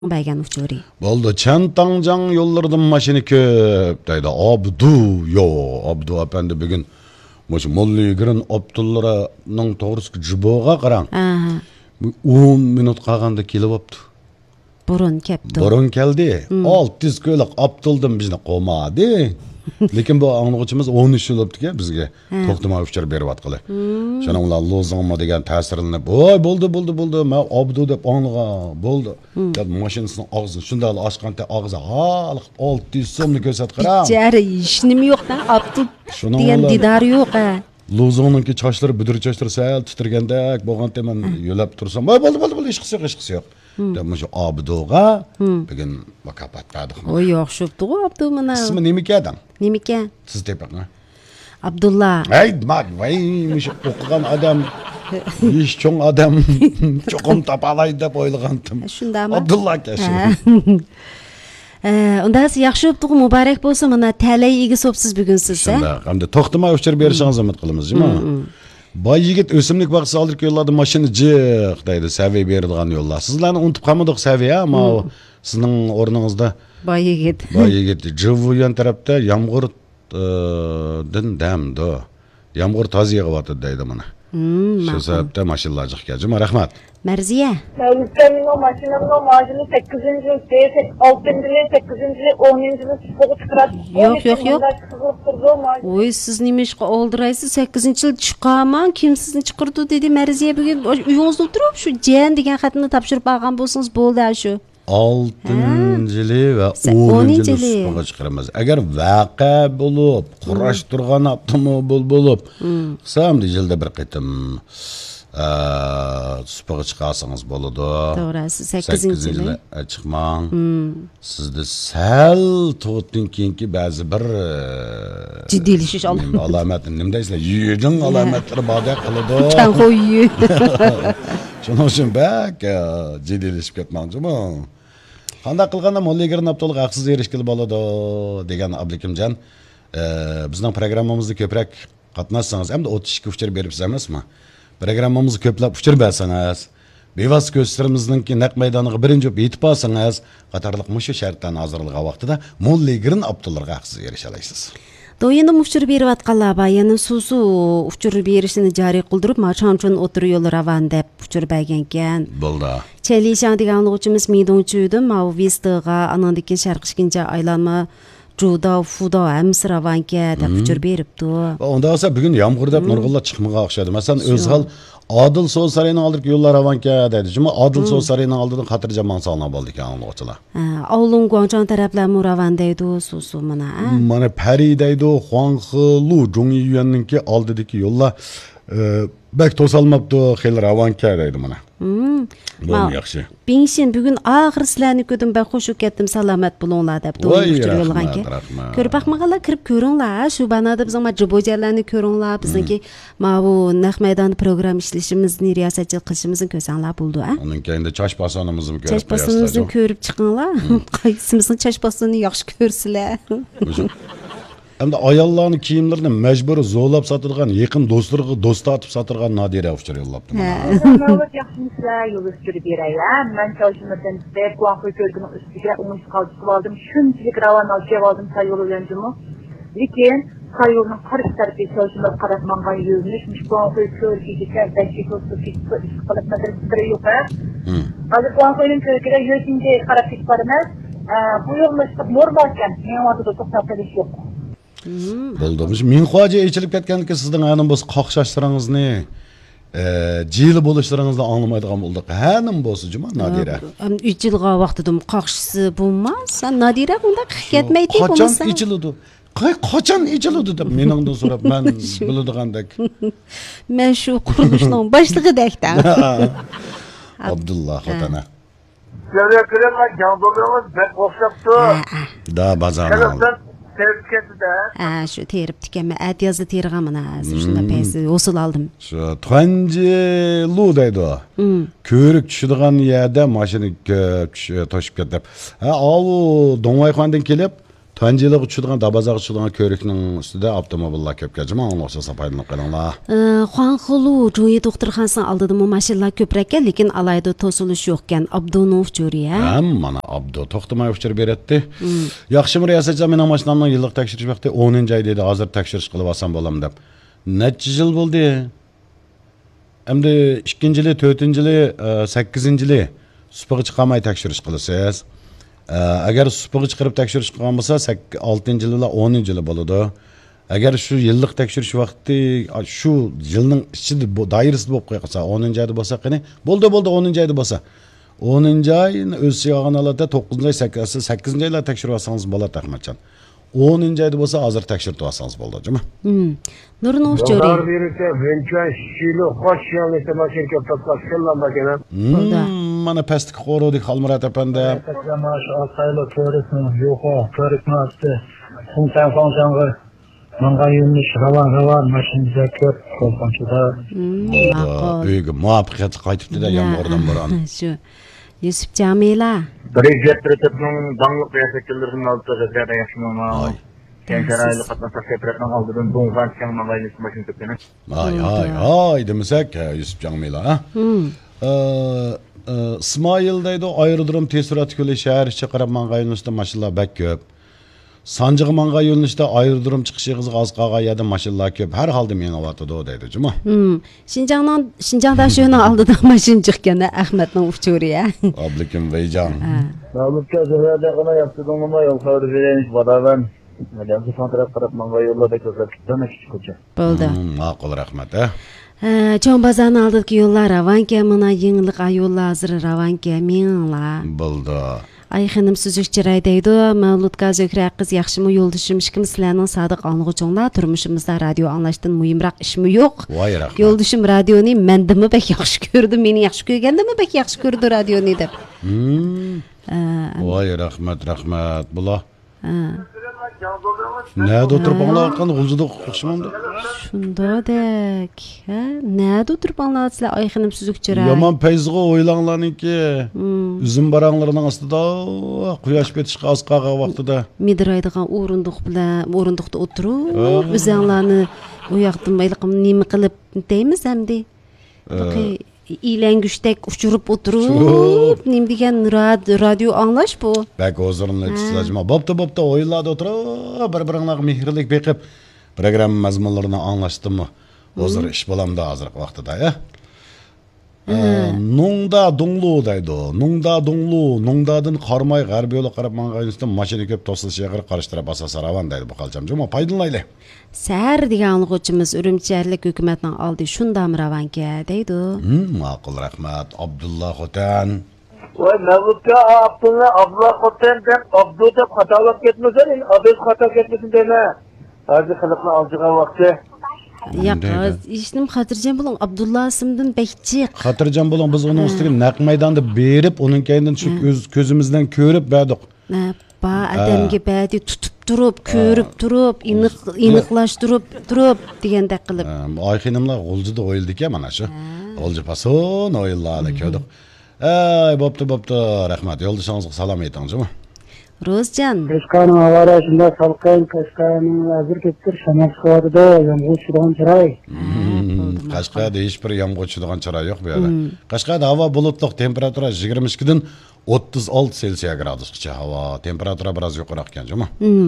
baygan uchuri. Bo'ldi, Çantangjan yo'llardan mashina ko'p deydi. Abdu apandi bugun o'sha Molligirin Abdullaraning to'g'risi jiboga qarang. 10 minut qolganda kelibdi. Burun kepti. Burun keldi. 600 ko'ylak Abduldan bizni qo'madi. Lekin bu anglag'uchimiz 13 yil o'tdi-ku bizga to'xtamay uchar beryaptqili. Shuning bilan lozingmi degan ta'sirini, "Voy, bo'ldi. Men Abdu deb anglagan, bo'ldi." deb mashinasini og'zini shunday ochganda og'zi hal 600 so'mni ko'rsatqaram. Jari ishnimi yo'q-da, Abdu degan didar yo'q. Lozingninki chochlari, budur chochlari sal titirgandek bo'lganda men yo'lab tursam, "Voy, bo'ldi, ish qilsa yo'q." deb shu Abduga bugun mukofot berdik. Oy, yaxshibdi Abdu mana. Ismi nima ekan? Nima ekan? Siz tepaqmi? Abdulla. Hey, vay, mush o'qigan odam, ish cho'ng odam, cho'qim topalay deb o'ylagandim. Shundami? Abdulla kashi. Unda siz yaxshi o'pdiq, muborak bo'lsin. Mana talay egi so'psiz bugun siz. Shunda, hamda to'xtamay uchir berishingizni umid qilamiz, jima. Boy yigit o'simlik vaqti soldirib yo'llarda mashina jiq deydi, saviy berilgan yo'llar. Sizlarni unutib qolmadik saviy, ammo sizning o'rningizda boy yigit jivuyan tarafda yomg'ir damdo. Yomg'ir toz yog'yapti deydi mana. Shu sababda mashinalar jiq keldi. Rahmat. Marziya. Mavludlarning mashinamning majini 8-yil, 6-yil, 8-yil, 10-yil chiqib turadi. Yo'q. Oy, siz nima ishga oldiraysiz? 8-yil chiqaman, kim sizni chiqirdi dedi Marziya bugun uyingizda o'tirib shu jen degan xatni topshirib olgan bo'lsangiz bo'ldi shu. 6-yili va 10-yili suhbatga chiqaramiz. Agar vaqa bo'lib, qurash turgan avtomobil bo'lib, qisam yilda bir qitim suhbatga chiqarsangiz bo'ladi. To'g'ri, 8-yili chiqmang. Sizda sal to'g'ridan keyingi ba'zi bir jiddiylashish alomat, nima deysizlar? Yuyning alomatlari bor qiladi. Kan qo'yi. Shuning uchun bak jiddiylashib ketmoqchimi? Qanday qilganda Molligirin Abdullaga haqsiz erishgili bo'ladi degan Abdukimjon, bizning programmamizda ko'proq qatnashsangiz, hamda 32 uchir beribsiz emasmi? Programmamizni ko'plab uchir bersangiz, bevosita ko'zlarimizning naq maydoniga birinchi yetib olsangiz, qatorliq mushu shartdan hozirlik vaqtida Molligirin Abdullaga haqsiz erisha olasiz. Doyini uchur berayotganlar bor, yana susu uchur berishini joriy qildirib, machanchun o'tir yo'l ravan deb uchur bergan ekan. Bo'ldi. Chelishan degan o'quvchimiz Midonchuydi, Mavvistiga anandiki sharqishkincha aylanma juda fudo hamsi ravanga deb uchur beribdi. Unda esa bugun yomg'ir deb nurg'unlar chiqmaga o'xshadi. Masalan, O'zhal Adil So'z sarayining oldiga yo'llar ravanga dedi. Juma Adil So'z sarayining oldidan xotirjam salna bo'ldi ekan o'quvchilar. Avlun Guangchang taraflar muravan deydi susu mana. Mana Pari deydi, Huanghe-Lu Zhongyuanninki oldidagi yo'llar bak to'salmabdi, xil ravanga deydi mana. Bo'ldi yaxshi. Bingshin bugun oxir sizlarni ko'rdim, ben xushib ketdim, salomat bo'linglar deb do'yib yo'llangan. Ko'rib baxmag'alar kirib ko'ringlar, shu banada biz ama jibojarlarni ko'ringlar, bizniki bu naq maydon program ishlashimizni riyosatchilik qilishimizni ko'rsanglar bo'ldi, a? Uning keyinda chosh basonimizni ko'rib qo'yasizlar. Chosh basonimizni ko'rib chiqinglar. Qaysimizning chosh basonini yaxshi ko'rsizlar. Hamda ayollarning kiyimlarini majbur zo'lab sotilgan, yaqin do'stlarga do'st atib sotilgan Nadira uchur yo'llabdi. Mavlud yaxshimisizlar, yo'l uchirib beraylar. Men choshimdan deb guvohlik ko'rgan ustiga umush qoldirib oldim. Shunchalik ravon olib oldim sayyo'l o'ylandimmi? Lekin sayyo'lning qarshi tarafiga choshimga qarab mangan yo'lnish, guvohlik ko'rgiga dashtlik qilib madrasada yo'q. Hozir guvohlikning ko'rgiga yo'lingga qarab ketparmiz. Bu yo'lni normal ekan, men o'rtada to'xtab qolish yo'q. Bo'ldi. Men xo'ja echilib ketganlikka sizning anim bo'lsa qoqshashlaringizni, jiyli bo'lishlaringizni anglamaydigan bo'ldik. Hanim bo'lsa juma Nadira. 3 yilga vaqtida qoqshisi bo'lmas. Nadira unda ketmaydi bo'lmasa. Qachon echiladi? Qachon echiladi deb meningdan so'rab men biladigandek. Men shu qurilishning boshlig'idakdan. Abdulla xotana. Görüyorlar, yandırıyorlar, ben boşaptı. Da bazan. Shu terib tikama adyazda tergan mana shunda paysi usul oldim. Shu Tuanji Lu deydi. Ko'rik tushadigan yerda mashina toshib ketdi. Ha, u Dong'ayxondan kelib Tuancılık uçuduğun, dabazaq uçuduğun körüknün üstüde avtomobillar köp gelcimi, onun oxşasa paylanıp qalınlar. Xuanxulu Joyi doktorxanasının aldıdımı maşinlar köprəkə, lekin alayda tosuluş yoxkən Abdunov juriya. Mana Abdu toxtamay uçur beretdi. Yaxşı riyasətçi mening maşinamның yıllık tekşiriş vaxtı 10-cı ay dedi, hazır tekşiriş qılıb alsam bolam deb. Neçə yıl boldu? Hem de 2-ci ili, 4-cü ili, 8-ci ili süpüğü çıqamay tekşiriş qılısınız. Eğer süpüğü çıqırıb tekşiriş qılgan bolsa 6-cı ili, 10-cı ili boludu. Eğer şu yıllık tekşiriş vaxtı şu yılın içinde dairesi bolup qoysa 10-cı ayda bolsa qani boldu 10-cı ayda bolsa 10-cı ayın öz siyağını alada 9-cı ay 8-ci aylar tekşirib alsanız bolat Ahmetcan. 10-cı ayda bolsa hazır tekşirib alsanız boldu, değil mi? Nurunov juri. Yollar verirse vençen şişili hoş yanlıysa maşin köptaklar şıllan bakayım. Mana pastki qo'rodik Xalmurat apanda. Sayılı körükmüş, yo'q, körükmüştü. So'ng Manga yunnish ravan mashinada ko'p qo'rqinchida. Uyga muvaffaqiyat qaytibdi-da yomg'irdan bo'ron. Shu. Yusuf Jamila. Prezident Prezident'nin danlık riyasətçilərinin aldığı qəzədə yaşamama. Kenkaraylı qatnaşaq separatının aldığın donğan çıkan mağaylisi maşın köpteni. Ay demisek Yusuf Jamila ha. İsmail'daydı aerodrom tesurat kölü şəhər içi qarab mağaylısında maşınlar bək köp. Sancığı manga yolunuşda aerodrom çıkışı kızı Azqağa ya da maşınlar köp. Her halde meni avatıdı o deydi, cuma. Şinjan'dan şöyle aldıdı maşın çıkkanda Ahmet'nin uçuruya. Ablikim Veycan. Mağlupça zırhada qana yaptığın ama yol xavri vereniş badavan. Nədən santraf qarab manga yollarda közlər tutdan eşit koça. Boldu. Maqul rahmet. Çoğun bazarın aldık yollar ravanke, mına yenilik ayollar hazır ravanke minla. Boldu. Ay xanım süzükçi raydaydı. Mavludqa Zöhrə qız yaxşımı yoldaşım işkim sizlərinin sadiq anlıqçınlar. Turmuşumuzda radio anlaşdın mühimraq işmi yox. Vay rahmet. Yoldaşım radioni məndimi bək yaxşı gördü, meni yaxşı görgəndimi bək yaxşı gördü radioni deb. Vay rahmet. Bula. Nerede oturup anlayan Gulcuda oxşamamdı? Şunda dek. Nerede oturup anlatsızlar ay xanım süzükçi ray. Yaman peyziği oylanlarının ki. Üzüm baranlarının aslında quyosh betişqi Azqağa vaxtida. Midiraydigan o'rindiqda o'tirib, o'zinglarni u yoqdan mayliqim nima qilib deymiz hamdi. İlengüştek uçurup oturup nim degan radio anglash bu. Bak hozirni aytishlar. Bopta oylarda o'tirib bir-biringlarga mehrlik beqib program mazmunlarini anglashdimi? Hozir ish bo'lamda hozirgi vaqtida, ya. Nungda donglu deydi. Nungdadan qarmay g'arbiy yo'lga qarab mang'aynisdan mashina ko'p to'silishi yaqir qarashtirib asasa ravan deydi bu qalcam. Juma paydalanaylik. Səhər degan anlıqçımız Ürümçilik hökumətinin aldı şundam ravanke deydi. Maqul rahmat. Abdullah Xotan. Vay Mevlutça Abdullah Xotan'dan Abdu deb xatolab ketmasin, Abdul xato ketmasin deme. Hozir xalqni aljigan vaqti. Yo'q, ishnim xotirjam bo'ling. Abdullah ismdan bekchiq. Xotirjam bo'ling, biz uning ustiga naq maydonda berib, uning kaynidan shu ko'zimizdan ko'rib berdik. Adamga badi tutib turib, ko'rib turib, iniqlashtirib degandek qilib. Ayxinimlar G'uljuda o'yildik-a mana shu. G'ulju pason o'yinlarni ko'rdik. Ey, bo'pti, rahmat. Yo'ldashingizga salom aytingizmi? Rozjan. Qashqarning avara shunda salqin, Qashqarning hozir kettir Shamaxshoda yomg'ir tushgan chiroy. Qashqarda hech bir yomg'ir tushadigan chiroy yo'q bu yerda. Qashqarda havo bulutliq, temperatura 22 dan 36 Selsiya gradusgacha havo. Temperatura biroz yuqoroq ekan, juma.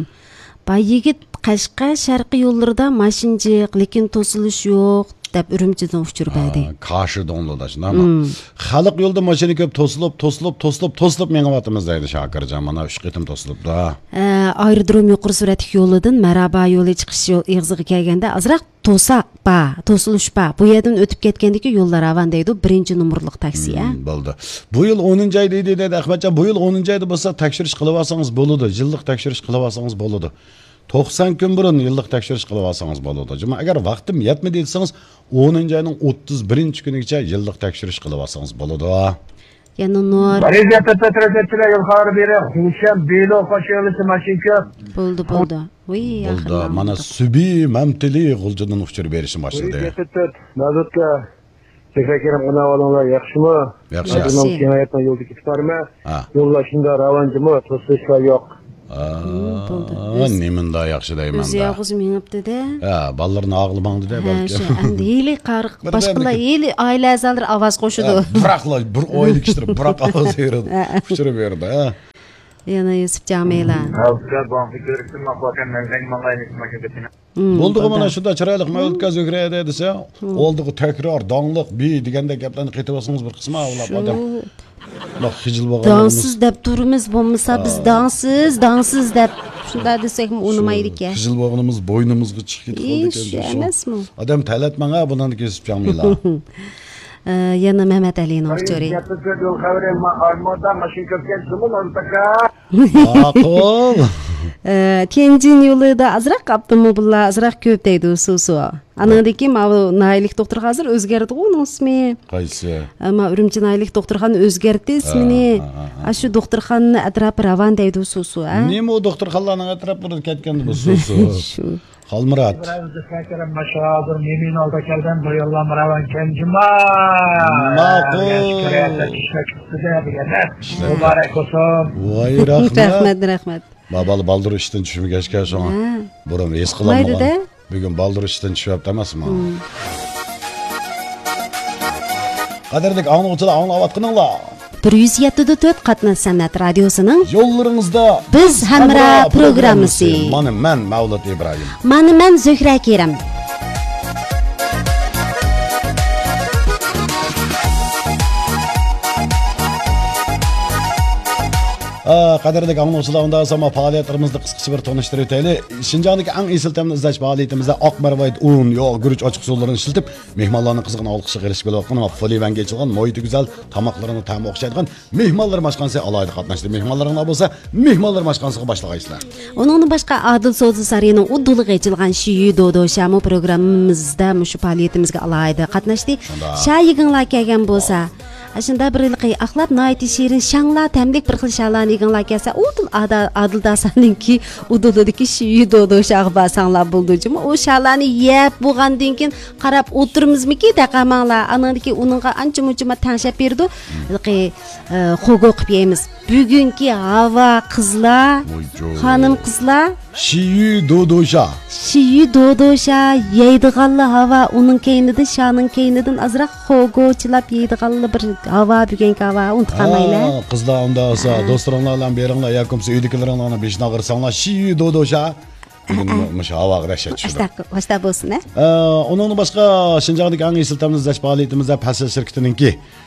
Yigit Qashqar sharqiy yo'llarida mashinjiq, lekin to'silish yo'q deb Ürümchidan uçurib aydi. Qarshi donloda shundami? Xalq yo'lda mashina ko'p to'silib mengavatimiz deydi Shakirjon. Mana 3 qitim to'silibdi. Aerodrom yuqori suratli yo'lidan Maraba yo'li chiqish eg'ziga kelganda azroq to'silish bu yerdan o'tib ketgandiki yo'llar avan deydi 1-nomerlik taksi. Bo'ldi. Bu yil 10-ay deydi Ahmadjon. Bu yil 10-ayda bo'lsa tekshirish qilib olsangiz bo'ladi. Yillik tekshirish qilib olsangiz bo'ladi. 90 kun burun yıllık tekshirish qilib olsangiz bo'ladi. Juma agar vaqtim yetmadi desangiz 10-oyning 31-kunigacha yillik tekshirish qilib olsangiz bo'ladi. Yana nur. Prezident Prezidentlar yol xabar berib, Hushan Belo qo'shilisi mashinka. Bo'ldi. Voy, yaxshi. Mana subi mamtili G'uljudan uçurib berishi boshlanadi. Mavludga Teşekkürüm ona olanlar yaxshimi? Yaxshi. Yo'lda ketib borma. Yo'lda shunda ravanjimi, to'sishlar yo'q. Немін да яқшы деймін Өзі да. ағыз меңіпті де. Балаларын ағылмаңды да бәлкі. Елі қарық, башқыла елі айлы әзалдыр аваз қошыды. Бірақла, бір ойлы кіштіріп, бірақ аваз ерді. Күштірі берді. Яна Юсуп Jamila. Болдығы мана шында чырайлық мәуілтқа зөгіреді десе, олдығы тәкірар, даңлық, бей дегенде кәптені қетіп осыңыз бір қысма аулап адам. Dansız deb turimiz bo'lmasa biz dansız deb shunda desak unmaydi ekan. Xijil bo'g'inimiz bo'ynimizga chiqib ketdi emasmi? Odam talatmanga bundan kesib Jamila. Yana Mehmet Ali'nin aktöri. Ma'qul. Tianjin yo'lida azroq avtomobillar azroq ko'p deydi ususu. Anadagi Naylik doktor hozir o'zgardi uning ismi. Qaysi? Ama Urumchi Naylik doktorxona o'zgardi ismini. Shu doktorxona atrofi ravon deydi ususu. Nima u doktorxonaning atrofida ketgandi bu ususu? Shu. Xalmurat. Voy Rahmat. Babalı baldır işten düşümü geçken sonra. Buram es kılamıgan. Bugün baldır işten düşüp demasmı? Qadirlik anlıqçılar anlavatqınыңlar. 107.4 Qatnaz San'at radiosunun Yollarınızda Biz Hamra programmasi. Mana men Mavlud İbrahim. Mana men Zuhra Kerim. Qadirlik anlıqçılar onda sama fəaliyyətlərimizni qısqaça bir tanıştırıb ötəyli. Şinjandakı ən esil təmin izləş fəaliyyətimizdə Aqmarvayt un, yoğ, gürüç açıq sularını işlətib mehmanların qızğın alqışı qilishib kelayotgan və Folivanga keçilgan, muhiti gözəl, tamaqlarını tam oxşaydigan mehmanlar maşqansı alayda qatnaşdı. Mehmanlarınlar bolsa, mehmanlar maşqansıga başlag'aysizlar. Onun başqa Adil So'zi Sarayının uduluğa açılgan Şiyu Dodo Şamu programımızda şu fəaliyyətimizə alayda qatnaşdı. Şayıqınlar kelgan bolsa Aşında bir ilqi axlab naiti şirin şangla təmlik bir xil şalan iğinlar kelsa udul Adil Dasanınki uduludaki Şiyu Dodo şağı basanlar bulducum. O şalani yep buğandan keyin qarab o'tirmizmiki taqamanglar. Anadaki uningga ancha-muncha tanshab berdi. Ilqi xo'go qilib yeymiz. Bugungi hava qizlar, xonim qizlar Şiyu Dodosha. Şiyu Dodosha yeydiganlar hava uning keynidan shaning keynidan azroq xo'gochilab yeydiganlar bir hava bugungi hava unutqamaylar. Qizlar unda olsa do'stlaringlar bilan beringlar yoki uydagilaringlarni beshini ag'irsanlar Şiyu Dodosha. Mush hava g'rashat tushdi. Vasta bo'lsin. Onun başqa Şinjandagi eng esil ta'minlash faoliyatimizda Pasal shirkatininki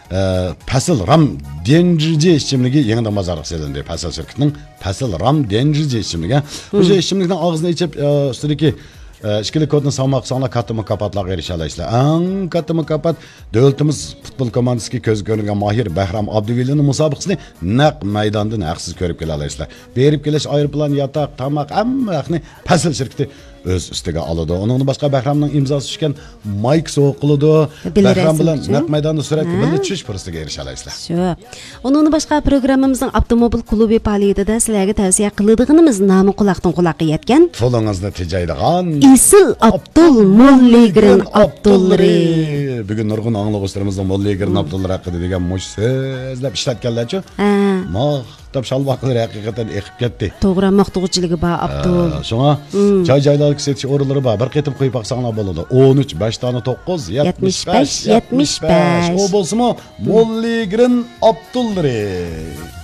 Pasal Ram Denjici işçimligi yanında mazarıq selindi. Pasal şirkatinin Pasal Ram Denjici işçimligi. Bu işçimlikten ağzına içip üstündeki İşkili kodunu savmaq sana katta mükafotlarga erisha olasizlar. Eng katta mükafot davlatimiz futbol komandasiga ko'z ko'ringan Mahir Bahram Abduvelining musobaqasini naq maydondan haqsiz ko'rib kela olasizlar. Berib kelish aeroplan, yotoq, tamoq hammani Pasal shirkati o'z ustiga oladi. Uning boshqa Bahramning imzosi tushgan Mike so'qiladi. Bahram bilan naq maydonda suratga birga tushish fursatiga erisha olasizlar. Shu. Uning boshqa programmamizning avtomobil klubi faoliyatida sizlarga tavsiya qiladiganimiz nomi quloqdan quloqqa yetgan. Qo'lingizni tejaydigan Isil Abdul Molligrin Abdulri. Bugün nurg'un anglag'uchilarimizning Molligrin Abdulri haqida degan mush so'zlab ishlatganlar-chu. Maqtab shalvaqlar haqiqatan eqib ketdi. To'g'ri maqtuvchiligi bor Abdul. Shunga joy-joylarga setish o'rinlari bor. Bir qetib qo'yib baqsanglar bo'ladi. 13 5 tani 9 75 75. O bo'lsa-mu Molligrin Abdulri.